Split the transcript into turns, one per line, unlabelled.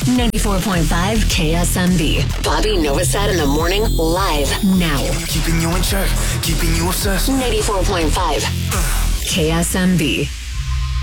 94.5 KSMB. Bobby Novosad in the morning, live now.
Keeping you in check, keeping you obsessed.
94.5 KSMB.